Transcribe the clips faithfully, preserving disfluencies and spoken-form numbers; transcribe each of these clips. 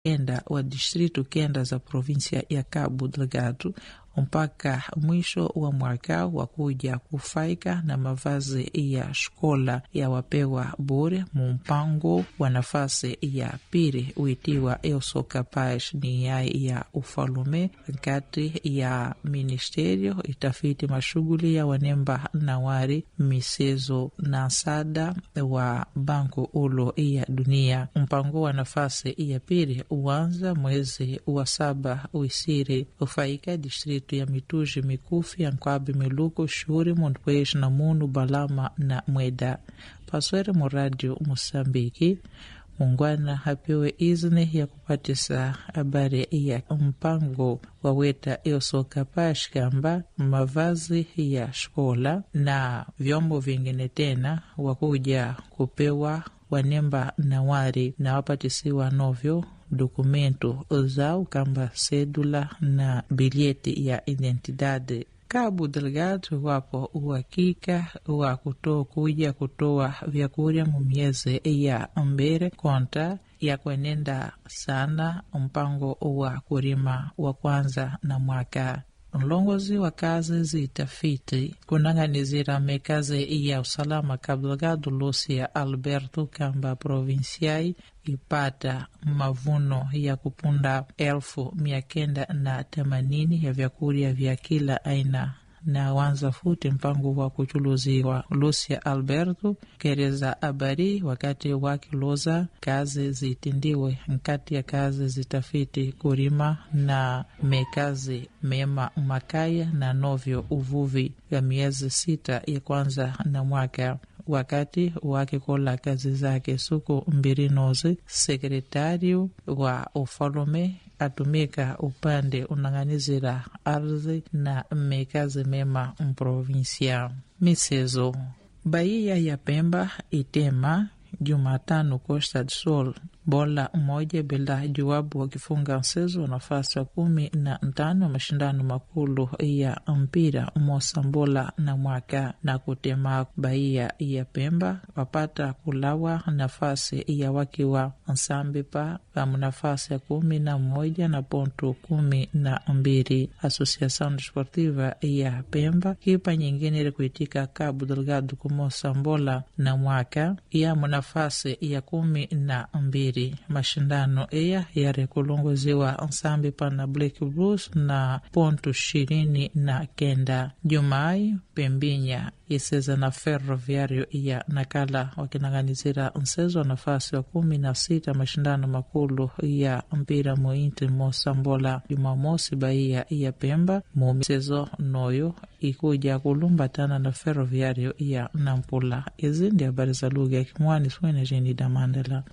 kenda wa distritu kenda za provinsia ya Cabo Delgado mpaka mwisho wa mwaka wa kuja kufaika na mavazi ya shkola ya wapewa bure mumpango wa nafasi ya pili uitiwa Elso Capaz ni ya, ya ufalume kati ya ministerio itafiti mashughuli ya wanemba na wari misezo na sada wa banko ulo ya dunia. Mpango wa nafasi ya pili uanza mwezi wa saba uisiri ufaika distritu ya mituji mikufi ya Nkwabi Miluko Shuri Montpes na Munu Balama na Mweda. Paswere mu radio Mosambiki mungwana hapewe izni ya kupatisa habari ya mpango waweta Elso Capaz kamba mavazi ya shkola na vyombo vingine tena wakuja kupewa wanemba na wari na wapatisiwa novyo dokumento zao kamba sedula na bilieti ya identidade. Cabo Delgado wapo uhakika wa kutoa kuja kutoa vyakuria mumieze ya mbere konta ya kwenenda sana mpango wa kurima wa kwanza na mwaka. Mlongozi wa kazi zitafiti kunanganizira mekazi ya usalama Cabo Delgado Lucia Alberto kamba provinciai ipata mavuno ya kupunda elfu mia kenda na themanini ya vyakuria vya kila aina na wanza futi mpango wa kuchuluziwa. Lucia Alberto kereza habari wakati wakiloza kazi zitindiwe nkati ya kazi zitafiti kurima na mekazi mema makaya na novyo uvuvi ya miezi sita ya kwanza na mwaka. Wakati wakikola kazi zake suku mbirinozi, sekretario wa ufalume atumika upande unanganizira ardhi na mekazi mema mprovinsia. Misezo Bahia ya Pemba itema Jumatano Costa do Sol bola mmoja bila jawabu wakifunga msezo nafasi wa kumi na ntano mashindano makulu ya mpira Mosambola na mwaka na kutema Bahia ya Pemba wapata kulawa nafasi ya wakiwa nsambi pa pamu nafasi ya kumi na moja na ponto kumi na mbili. Associação Desportiva ya Pemba kipa nyingine ili kuitika Cabo Delgado kumosambola na mwaka ya nafasi ya kumi na mbili. Mashindano eya yare kulongoziwa nsambi pana Black Blues na ponto ishirini na kenda. Jumai Pembinya iseza na Ferroviario ya Nakala wakinanganizira nsezo nafasi wa kumi na sita mashindano makulu ya mpira muinti Mosambola. Jumamosi Bahia ya Pemba mumisezo noyo ikuja kulumbatana na Ferroviario ya Nampula. Izi ndi habari za lugha ya Kimwani swene jini da Mandela.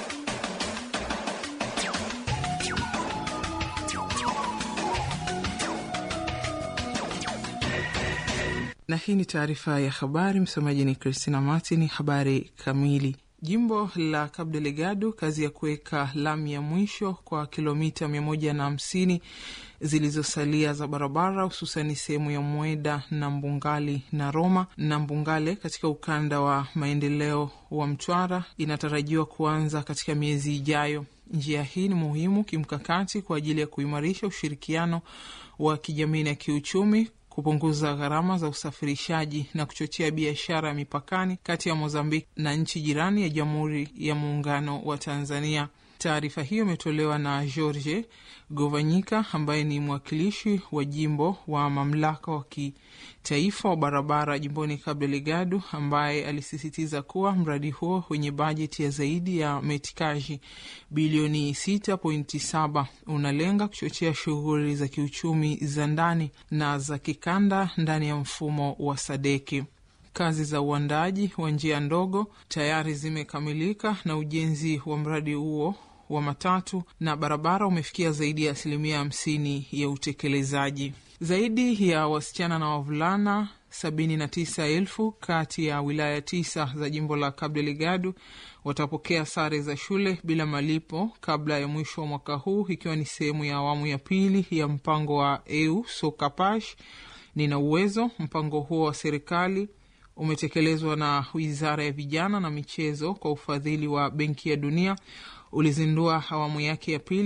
Na hii ni taarifa ya habari. Msomaji ni Christina Martin. Habari kamili. Jimbo la Cabo Delgado, kazi ya kuweka lami ya mwisho kwa kilomita mia moja na hamsini zilizosalia za barabara, hususani sehemu ya Mweda na Mbungali na Roma na Mbungale katika ukanda wa maendeleo wa Mtwara, inatarajiwa kuanza katika miezi ijayo. Njia hii ni muhimu kimkakati kwa ajili ya kuimarisha ushirikiano wa kijamii na kiuchumi, kupunguza gharama za usafirishaji na kuchochea biashara ya mipakani kati ya Mozambiki na nchi jirani ya Jamhuri ya Muungano wa Tanzania. Taarifa hiyo imetolewa na George Govanyika ambaye ni mwakilishi wa jimbo wa mamlaka wa kitaifa wa barabara jimboni Cabo Delgado, ambaye alisisitiza kuwa mradi huo wenye bajeti ya zaidi ya metikaji bilioni sita nukta saba unalenga kuchochea shughuli za kiuchumi za ndani na za kikanda ndani ya mfumo wa Sadeki. Kazi za uandaji wa njia ndogo tayari zimekamilika na ujenzi wa mradi huo wa matatu na barabara umefikia zaidi ya asilimia hamsini ya utekelezaji. Zaidi ya wasichana na wavulana sabini na tisa elfu kati ya wilaya tisa za jimbo la Cabo Delgado watapokea sare za shule bila malipo kabla ya mwisho wa mwaka huu, ikiwa ni sehemu ya awamu ya pili ya mpango wa Elso Capaz nina uwezo. Mpango huo wa serikali umetekelezwa na Wizara ya Vijana na Michezo kwa ufadhili wa Benki ya Dunia, ulizindua awamu yake ya pili